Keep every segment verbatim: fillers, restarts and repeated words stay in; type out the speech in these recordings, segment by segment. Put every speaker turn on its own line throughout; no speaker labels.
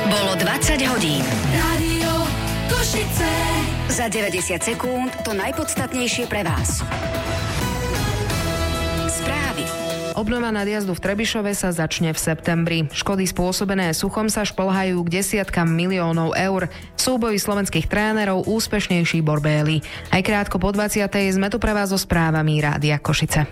Bolo dvadsať hodín.
Rádio Košice.
Za deväťdesiat sekúnd to najpodstatnejšie pre vás. Správy.
Obnova nadjazdu v Trebišove sa začne v septembri. Škody spôsobené suchom sa šplhajú k desiatkam miliónov eur. V súboji slovenských trénerov úspešnejší Borbély. Aj krátko po dvadsiatej sme tu pre vás so správami Rádia Košice.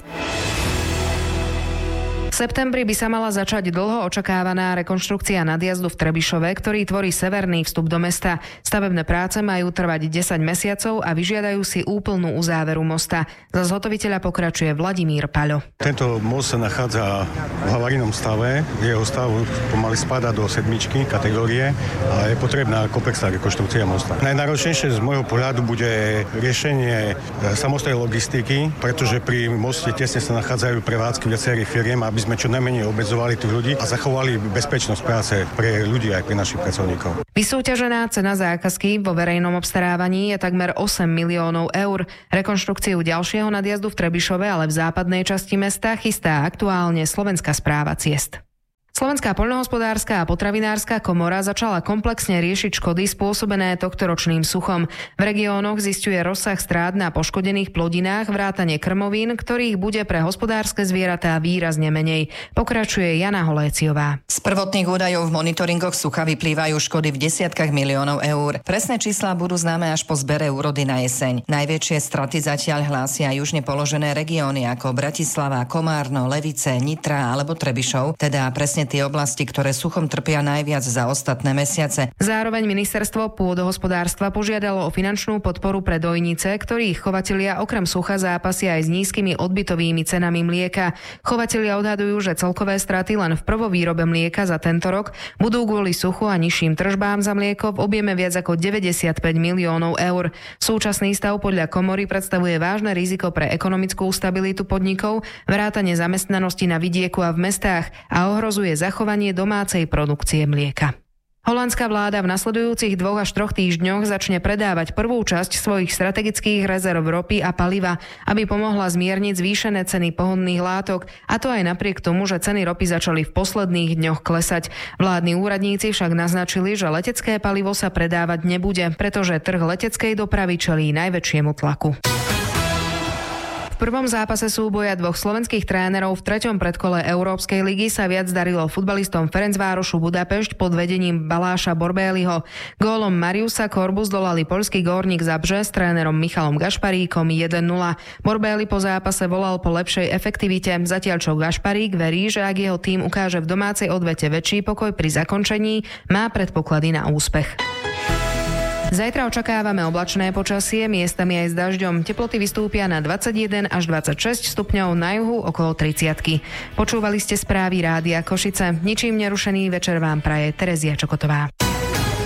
V septembri by sa mala začať dlho očakávaná rekonštrukcia nadjazdu v Trebišove, ktorý tvorí severný vstup do mesta. Stavebné práce majú trvať desať mesiacov a vyžiadajú si úplnú uzáveru mosta. Za zhotoviteľa pokračuje Vladimír Paľo.
Tento most sa nachádza v havarijnom stave. Jeho stav pomaly spadá do sedmičky kategórie a je potrebná komplexná rekonštrukcia mosta. Najnáročnejšie z môjho pohľadu bude riešenie samostej logistiky, pretože pri moste tesne sa nachádzajú prevádzky viacerých firiem, aby sme čo najmenej obmedzovali tých ľudí a zachovali bezpečnosť práce pre ľudí aj pre našich pracovníkov.
Vysúťažená cena zákazky vo verejnom obstarávaní je takmer osem miliónov eur. Rekonštrukciu ďalšieho nadjazdu v Trebišove, ale v západnej časti mesta chystá aktuálne Slovenská správa ciest. Slovenská poľnohospodárska a potravinárska komora začala komplexne riešiť škody spôsobené tohtoročným suchom. V regiónoch zisťuje rozsah strát na poškodených plodinách, vrátane krmovín, ktorých bude pre hospodárske zvieratá výrazne menej. Pokračuje Jana Holéciová.
Z prvotných údajov v monitoringoch sucha vyplývajú škody v desiatkách miliónov eur. Presné čísla budú známe až po zbere úrody na jeseň. Najväčšie straty zatiaľ hlásia južne položené regióny ako Bratislava, Komárno, Levice, Nitra alebo Trebišov, teda presne tie oblasti, ktoré suchom trpia najviac za ostatné mesiace.
Zároveň ministerstvo pôdohospodárstva požiadalo o finančnú podporu pre dojnice, ktorých chovatelia okrem sucha zápasia aj s nízkymi odbytovými cenami mlieka. Chovatelia odhadujú, že celkové straty len v prvovýrobe mlieka za tento rok budú kvôli suchu a nižším tržbám za mlieko v objeme viac ako deväťdesiatpäť miliónov eur. Súčasný stav podľa komory predstavuje vážne riziko pre ekonomickú stabilitu podnikov, vrátane zamestnanosti na vidieku a v mestách a ohrozuje zachovanie domácej produkcie mlieka. Holandská vláda v nasledujúcich dvoch až troch týždňoch začne predávať prvú časť svojich strategických rezerv ropy a paliva, aby pomohla zmierniť zvýšené ceny pohonných látok, a to aj napriek tomu, že ceny ropy začali v posledných dňoch klesať. Vládni úradníci však naznačili, že letecké palivo sa predávať nebude, pretože trh leteckej dopravy čelí najväčšiemu tlaku. V prvom zápase súboja dvoch slovenských trénerov v treťom predkole Európskej ligy sa viac darilo futbalistom Ferencvárošu Budapešť pod vedením Baláša Borbélyho. Gólom Mariusa Korbu zdolali poľský Górnik Zabrze s trénerom Michalom Gašparíkom jeden nula. Borbély po zápase volal po lepšej efektivite, zatiaľ čo Gašparík verí, že ak jeho tím ukáže v domácej odvete väčší pokoj pri zakončení, má predpoklady na úspech. Zajtra očakávame oblačné počasie, miestami aj s dažďom. Teploty vystúpia na dvadsaťjeden až dvadsaťšesť stupňov, na juhu okolo tridsiatky. Počúvali ste správy Rádia Košice. Ničím nerušený večer vám praje Terezia Čokotová.